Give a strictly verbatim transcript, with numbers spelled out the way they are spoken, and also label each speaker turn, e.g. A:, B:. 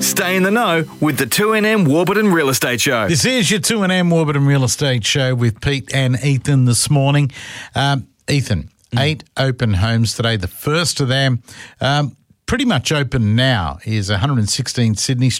A: Stay in the know with the two N M Warburton Real Estate Show.
B: This is your two N M Warburton Real Estate Show with Pete and Ethan this morning. Um, Ethan, mm. eight open homes today. The first of them, um, pretty much open now, is one sixteen Sydney Street.